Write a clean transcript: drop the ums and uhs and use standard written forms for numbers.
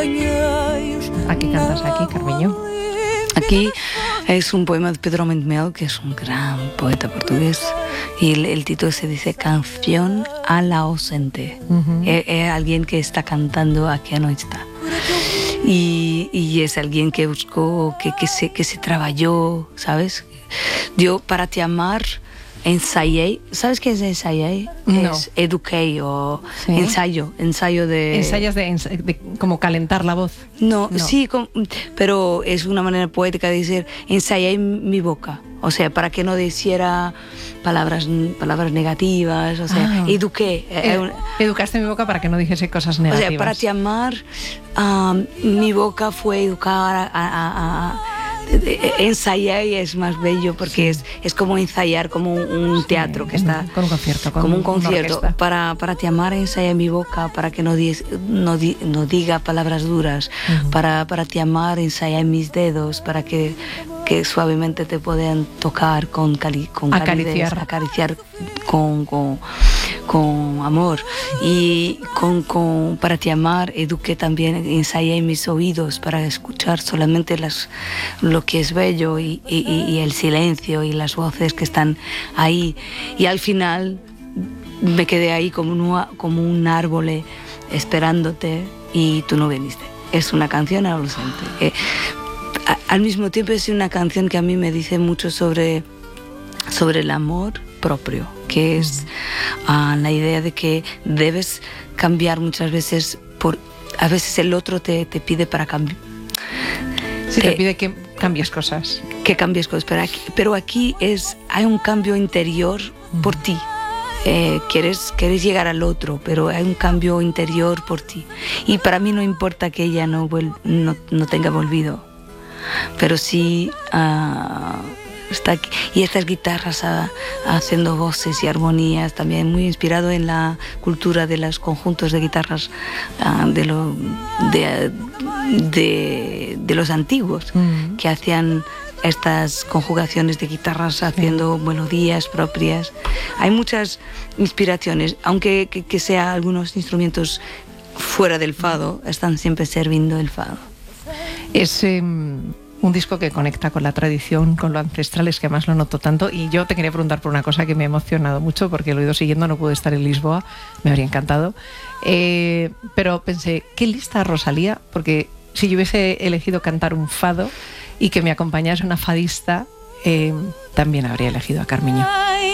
¿A qué cantas aquí, Carmiño? Aquí es un poema de Pedro Mendmel, que es un gran poeta portugués, y el título se dice Canción al ausente. Es alguien que está cantando a que no está. Y es alguien que buscó, que se trabajó, ¿sabes? Yo, para te amar, ensayé. ¿Sabes qué es ensayé? No. Es eduqué o ¿Sí? ensayo de... Ensayas de como calentar la voz. No. Sí, pero es una manera poética de decir ensayé mi boca. O sea, para que no dijera palabras negativas. O sea, eduqué. Educaste mi boca para que no dijese cosas negativas. O sea, para te amar, mi boca fue educar ensayar es más bello porque es como ensayar, como un teatro que está con un concierto, como un concierto. Para te amar, ensayar mi boca para que no diga palabras duras. Para te amar, ensayar mis dedos para que suavemente te puedan tocar con calidez, acariciar con amor. Y para te amar, eduqué también, ensayé mis oídos para escuchar solamente lo que es bello y el silencio y las voces que están ahí. Y al final me quedé ahí como un árbol esperándote y tú no viniste. Es una canción adolescente. Al mismo tiempo es una canción que a mí me dice mucho sobre el amor propio, que es la idea de que debes cambiar muchas veces. A veces el otro te pide para cambiar. Sí, te pide que cambies cosas. Que cambies cosas, pero aquí hay un cambio interior por ti. Quieres llegar al otro, pero hay un cambio interior por ti. Y para mí no importa que ella no tenga volvido, pero sí está aquí. Y estas guitarras haciendo voces y armonías, también muy inspirado en la cultura de los conjuntos de guitarras de los antiguos, que hacían estas conjugaciones de guitarras haciendo melodías propias. Hay muchas inspiraciones, aunque que sea algunos instrumentos fuera del fado, están siempre sirviendo el fado. Es un disco que conecta con la tradición, con lo ancestral, es que además lo noto tanto. Y yo te quería preguntar por una cosa que me ha emocionado mucho, porque lo he ido siguiendo, no pude estar en Lisboa, me habría encantado. Pero pensé, qué lista Rosalía, porque si yo hubiese elegido cantar un fado y que me acompañase una fadista, también habría elegido a Carmiño.